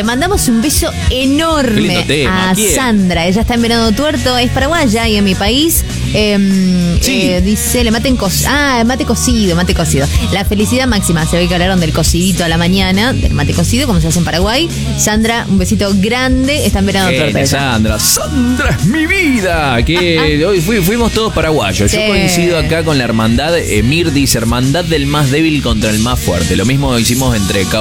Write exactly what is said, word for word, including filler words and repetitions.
Le mandamos un beso enorme tema. a ¿Quién? Sandra. Ella está en Venado Tuerto, es paraguaya y en mi país eh, Sí. eh, dice, le maten co ah, mate cocido, mate cocido. La felicidad máxima, se ve que hablaron del cocidito a la mañana, del mate cocido, como se hace en Paraguay. Sandra, un besito grande, está en Venado Eh, Tuerto. ella. Sandra, Sandra es mi vida. Que hoy fui- fuimos todos paraguayos. Sí. Yo coincido acá con la hermandad. Emir dice: hermandad del más débil contra el más fuerte. Lo mismo hicimos entre Cau